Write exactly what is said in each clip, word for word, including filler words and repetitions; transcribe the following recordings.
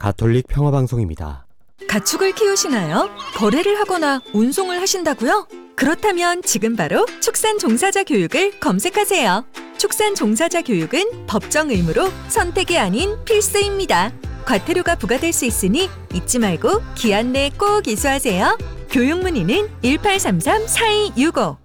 가톨릭 평화방송입니다. 가축을 키우시나요? 거래를 하거나 운송을 하신다고요? 그렇다면 지금 바로 축산 종사자 교육을 검색하세요. 축산 종사자 교육은 법정 의무로 선택이 아닌 필수입니다. 과태료가 부과될 수 있으니 잊지 말고 기한 내에 꼭 이수하세요. 교육 문의는 일팔삼삼 사이육오.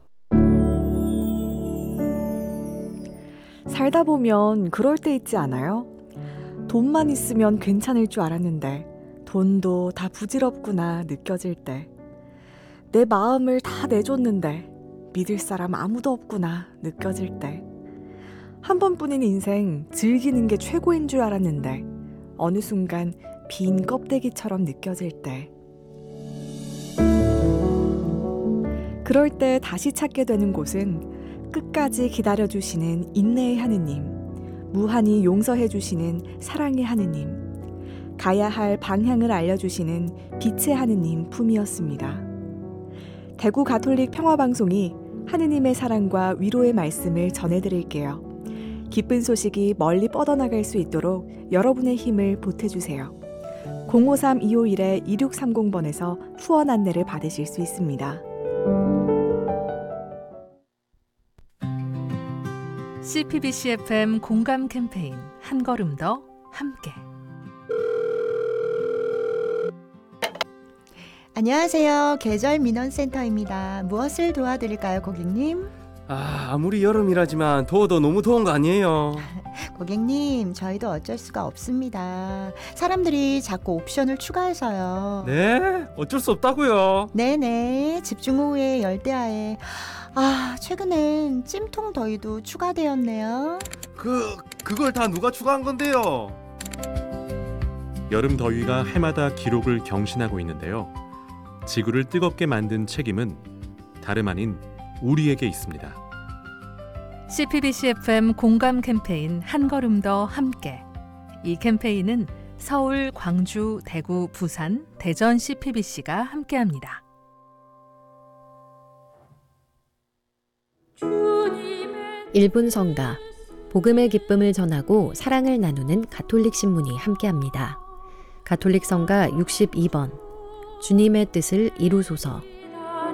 살다 보면 그럴 때 있지 않아요? 돈만 있으면 괜찮을 줄 알았는데 돈도 다 부질없구나 느껴질 때, 내 마음을 다 내줬는데 믿을 사람 아무도 없구나 느껴질 때, 한 번뿐인 인생 즐기는 게 최고인 줄 알았는데 어느 순간 빈 껍데기처럼 느껴질 때, 그럴 때 다시 찾게 되는 곳은 끝까지 기다려주시는 인내의 하느님, 무한히 용서해주시는 사랑의 하느님, 가야 할 방향을 알려주시는 빛의 하느님 품이었습니다. 대구 가톨릭 평화방송이 하느님의 사랑과 위로의 말씀을 전해드릴게요. 기쁜 소식이 멀리 뻗어나갈 수 있도록 여러분의 힘을 보태주세요. 공오삼 이오일 이육삼공 번에서 후원 안내를 받으실 수 있습니다. 씨피비씨 에프엠 공감 캠페인 한 걸음 더 함께. 안녕하세요. 계절 민원센터입니다. 무엇을 도와드릴까요, 고객님? 아, 아무리 여름이라지만 더워도 너무 더운 거 아니에요? 고객님, 저희도 어쩔 수가 없습니다. 사람들이 자꾸 옵션을 추가해서요. 네? 어쩔 수 없다고요? 네네. 집중호우에 열대야에. 아, 최근엔 찜통 더위도 추가되었네요. 그, 그걸 다 누가 추가한 건데요? 여름 더위가 해마다 기록을 경신하고 있는데요. 지구를 뜨겁게 만든 책임은 다름 아닌 우리에게 있습니다. 씨피비씨 에프엠 공감 캠페인 한 걸음 더 함께. 이 캠페인은 서울, 광주, 대구, 부산, 대전 씨피비씨가 함께합니다. 일 분 성가, 복음의 기쁨을 전하고 사랑을 나누는 가톨릭 신문이 함께합니다. 가톨릭 성가 육십이 번, 주님의 뜻을 이루소서.